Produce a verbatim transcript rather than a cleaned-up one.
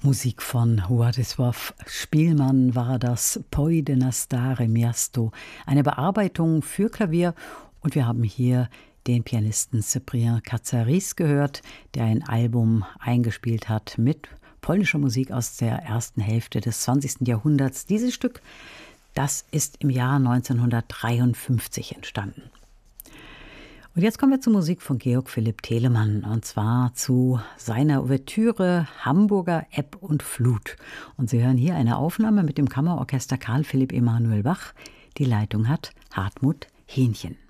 Musik von Władysław Szpilman war das Poi de na stare miasto, eine Bearbeitung für Klavier. Und wir haben hier den Pianisten Cyprien Katsaris gehört, der ein Album eingespielt hat mit polnischer Musik aus der ersten Hälfte des zwanzigsten Jahrhunderts. Dieses Stück, das ist im Jahr neunzehnhundertdreiundfünfzig entstanden. Und jetzt kommen wir zur Musik von Georg Philipp Telemann, und zwar zu seiner Ouvertüre Hamburger Ebb und Flut. Und Sie hören hier eine Aufnahme mit dem Kammerorchester Karl Philipp Emanuel Bach. Die Leitung hat Hartmut Hähnchen.